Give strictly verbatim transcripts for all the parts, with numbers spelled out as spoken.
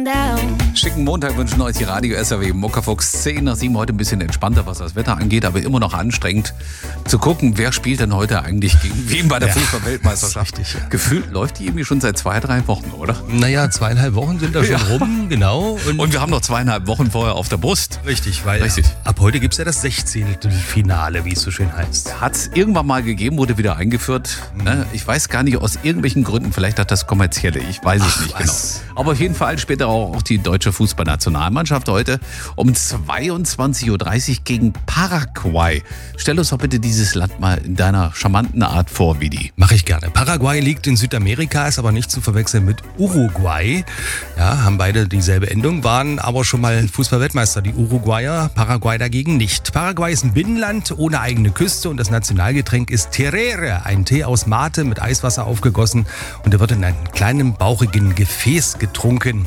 Schicken Montag wünschen euch die Radio S R W Muckerfuchs zehn nach sieben. Heute ein bisschen entspannter, was das Wetter angeht, aber immer noch anstrengend zu gucken, wer spielt denn heute eigentlich gegen wen bei der ja, Fußball-Weltmeisterschaft. Richtig, ja. Gefühlt läuft die irgendwie schon seit zwei, drei Wochen, oder? Naja, zweieinhalb Wochen sind da schon ja. rum, genau. Und, und wir haben noch zweieinhalb Wochen vorher auf der Brust. Richtig, weil Richtig. ab heute gibt es ja das sechzehnte Finale, wie es so schön heißt. Hat es irgendwann mal gegeben, wurde wieder eingeführt. Mhm. Ne? Ich weiß gar nicht, aus irgendwelchen Gründen, vielleicht hat das kommerzielle, ich weiß es nicht was? genau. Aber auf jeden Fall später auch die deutsche Fußballnationalmannschaft heute um zweiundzwanzig Uhr dreißig gegen Paraguay. Stell uns doch bitte dieses Land mal in deiner charmanten Art vor, Vidi. Mache ich gerne. Paraguay liegt in Südamerika, ist aber nicht zu verwechseln mit Uruguay. Ja, haben beide dieselbe Endung, waren aber schon mal Fußball-Weltmeister, die Uruguayer, Paraguay dagegen nicht. Paraguay ist ein Binnenland ohne eigene Küste und das Nationalgetränk ist Tereré, ein Tee aus Mate mit Eiswasser aufgegossen und der wird in einem kleinen bauchigen Gefäß getrunken.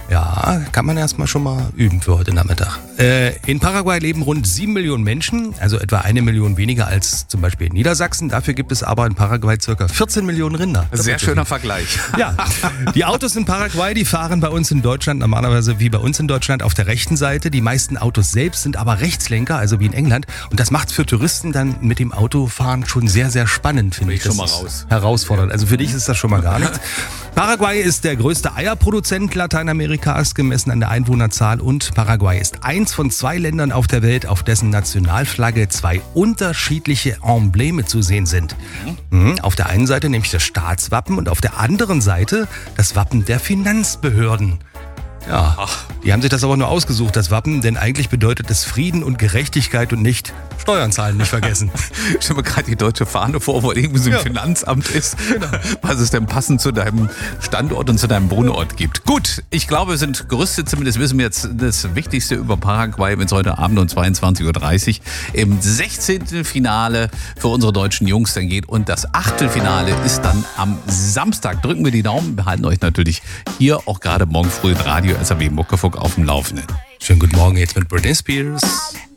Ja, kann man erstmal schon mal üben für heute Nachmittag. Äh, in Paraguay leben rund sieben Millionen Menschen, also etwa eine Million weniger als zum Beispiel in Niedersachsen. Dafür gibt es aber in Paraguay ca. vierzehn Millionen Rinder. Sehr schöner Vergleich. Ja, die Autos in Paraguay, die fahren bei uns in Deutschland normalerweise wie bei uns in Deutschland auf der rechten Seite. Die meisten Autos selbst sind aber Rechtslenker, also wie in England. Und das macht für Touristen dann mit dem Autofahren schon sehr, sehr spannend, finde ich. Ich schon mal raus. Herausfordernd. Also für dich ist das schon mal gar nichts. Paraguay ist der größte Eierproduzent Lateinamerikas, gemessen an der Einwohnerzahl. Und Paraguay ist eins von zwei Ländern auf der Welt, auf dessen Nationalflagge zwei unterschiedliche Embleme zu sehen sind. Mhm. Auf der einen Seite nämlich das Staatswappen und auf der anderen Seite das Wappen der Finanzbehörden. Ja, Ach. die haben sich das aber nur ausgesucht, das Wappen, denn eigentlich bedeutet es Frieden und Gerechtigkeit und nicht Steuern zahlen, nicht vergessen. Ich stelle mir gerade die deutsche Fahne vor, wo irgendwie so ein ja. Finanzamt ist, genau. was es denn passend zu deinem Standort und zu deinem Wohnort gibt. Gut, ich glaube, wir sind gerüstet, zumindest wissen wir jetzt das Wichtigste über Paraguay, wenn es heute Abend um zweiundzwanzig Uhr dreißig im sechzehnten Finale für unsere deutschen Jungs dann geht und das Achtelfinale ist dann am Samstag. Drücken wir die Daumen, wir halten euch natürlich hier auch gerade morgen früh in Radio S R W Muckerfuck auf dem Laufenden. Schönen guten Morgen jetzt mit Britney Spears.